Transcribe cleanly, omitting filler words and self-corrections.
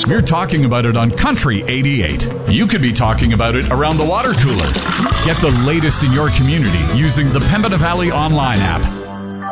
We're talking about it on Country 88. You could be talking about it around the water cooler. Get the latest in your community using the Pembina Valley online app.